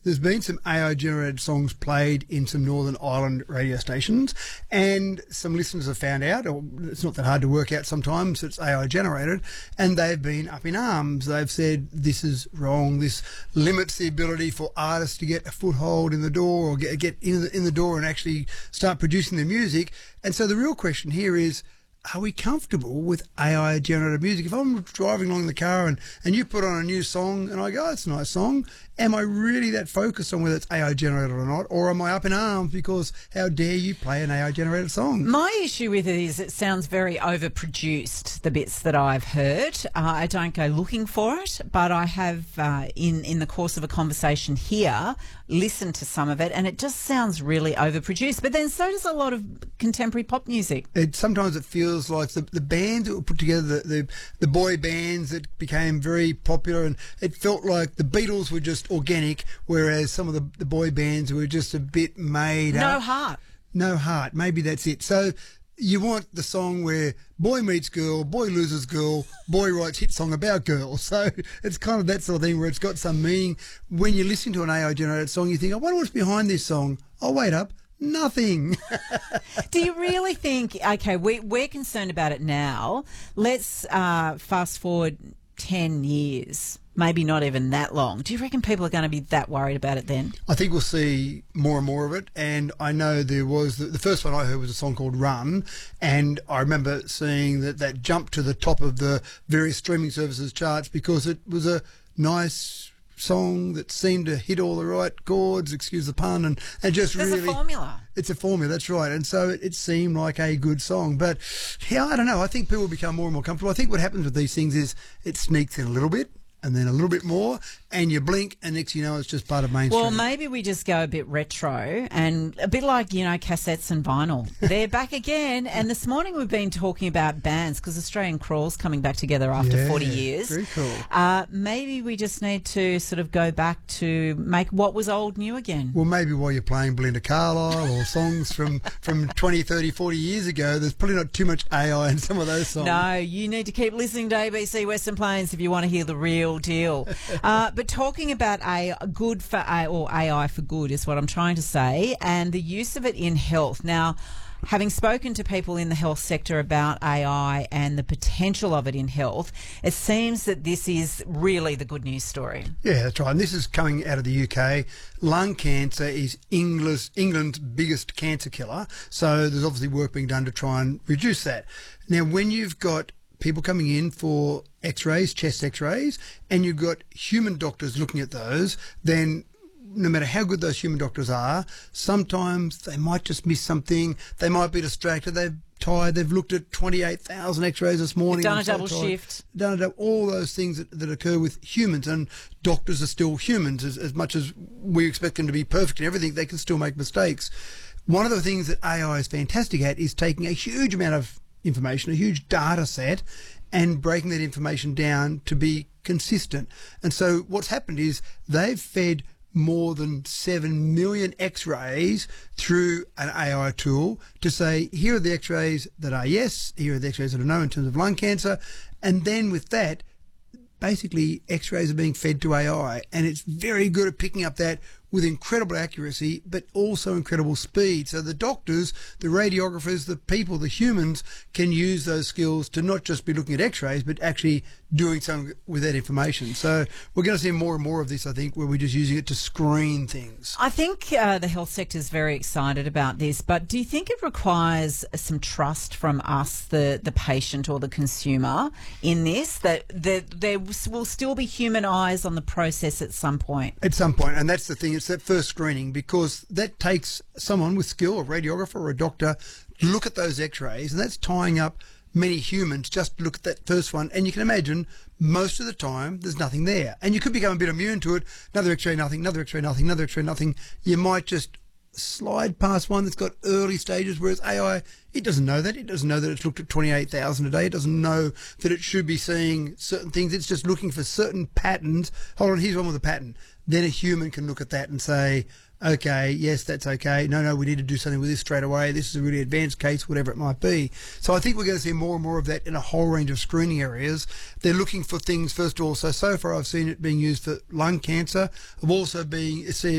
there's been some AI-generated songs played in some Northern Ireland radio stations, and some listeners have found out, or it's not that hard to work out sometimes, it's AI-generated, and they've been up in arms. They've said, this is wrong, this limits the ability for artists to get a foothold in the door or get in the door and actually start producing their music. And so the real question here is, are we comfortable with AI-generated music? If I'm driving along in the car and you put on a new song and I go, oh, it's a nice song, am I really that focused on whether it's AI-generated or not? Or am I up in arms because how dare you play an AI-generated song? My issue with it is it sounds very overproduced, the bits that I've heard. I don't go looking for it, but I have, in the course of a conversation here, listened to some of it, and it just sounds really overproduced. But then so does a lot of contemporary pop music. Sometimes it feels like the bands that were put together, the boy bands that became very popular, and it felt like the Beatles were just organic, whereas some of the boy bands were just a bit made up. No heart. No heart. Maybe that's it. So you want the song where boy meets girl, boy loses girl, boy writes hit song about girls. So it's kind of that sort of thing where it's got some meaning. When you listen to an AI-generated song, you think, I wonder what's behind this song. Oh, wait up. Nothing. Do you really think, okay, we're concerned about it now. Let's fast forward 10 years, maybe not even that long. Do you reckon people are going to be that worried about it then? I think we'll see more and more of it. And I know there was, the first one I heard was a song called Run. And I remember seeing that jumped to the top of the various streaming services charts because it was a nice song that seemed to hit all the right chords, excuse the pun, and just There's really... a formula. It's a formula, that's right. And so it seemed like a good song. But, yeah, I don't know. I think people become more and more comfortable. I think what happens with these things is it sneaks in a little bit and then a little bit more, and you blink, and next you know it's just part of mainstream. Well, maybe we just go a bit retro and a bit like, cassettes and vinyl. They're back again. And this morning we've been talking about bands because Australian Crawl's coming back together after 40 years. Very cool. Maybe we just need to sort of go back to make what was old new again. Well, maybe while you're playing Belinda Carlisle or songs from 20, 30, 40 years ago, there's probably not too much AI in some of those songs. No, you need to keep listening to ABC Western Plains if you want to hear the real deal. But talking about AI for good is what I'm trying to say, and the use of it in health. Now, having spoken to people in the health sector about AI and the potential of it in health, it seems that this is really the good news story. Yeah, that's right. And this is coming out of the UK. Lung cancer is England's biggest cancer killer. So there's obviously work being done to try and reduce that. Now, when you've got people coming in for x-rays, chest x-rays, and you've got human doctors looking at those, then no matter how good those human doctors are, sometimes they might just miss something. They might be distracted. They're tired. They've looked at 28,000 x-rays this morning. Done a double shift. All those things that occur with humans, and doctors are still humans. As much as we expect them to be perfect in everything, they can still make mistakes. One of the things that AI is fantastic at is taking a huge amount of information, a huge data set, and breaking that information down to be consistent. And so what's happened is they've fed more than 7 million x-rays through an AI tool to say, here are the x-rays that are yes, here are the x-rays that are no in terms of lung cancer. And then with that, basically x-rays are being fed to AI, and it's very good at picking up that with incredible accuracy, but also incredible speed. So the doctors, the radiographers, the people, the humans can use those skills to not just be looking at x-rays, but actually doing something with that information. So we're going to see more and more of this, I think, where we're just using it to screen things. I think the health sector is very excited about this, but do you think it requires some trust from us, the patient or the consumer, in this, that there will still be human eyes on the process at some point? At some point, and that's the thing. It's that first screening, because that takes someone with skill, a radiographer or a doctor, to look at those x-rays, and that's tying up many humans just to look at that first one. And you can imagine most of the time there's nothing there, and you could become a bit immune to it. Another x-ray, nothing, another x-ray, nothing, another x-ray, nothing. You might just slide past one that's got early stages, whereas AI, it doesn't know that. It doesn't know that it's looked at 28,000 a day. It doesn't know that it should be seeing certain things. It's just looking for certain patterns. Hold on, here's one with a pattern. Then a human can look at that and say, okay, yes, that's okay. No, we need to do something with this straight away. This is a really advanced case, whatever it might be. So I think we're going to see more and more of that in a whole range of screening areas. They're looking for things, first of all. So far I've seen it being used for lung cancer. I've also seen